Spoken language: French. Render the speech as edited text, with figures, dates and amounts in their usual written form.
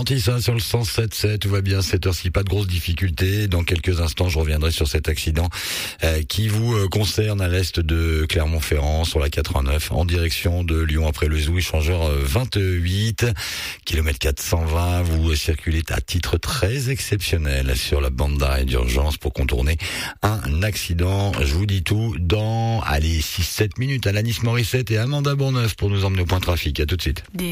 ralenti ça sur le 107.7, tout va bien, 7h6, pas de grosses difficultés. Dans quelques instants, je reviendrai sur cet accident qui vous concerne à l'est de Clermont-Ferrand, sur la 89, en direction de Lyon après le Zoo, échangeur 28, kilomètre 420. Vous circulez à titre très exceptionnel sur la bande d'arrêt d'urgence pour contourner un accident. Je vous dis tout dans, 6-7 minutes. Alanis Morissette et Amanda Bourneuf pour nous emmener au point trafic. À tout de suite.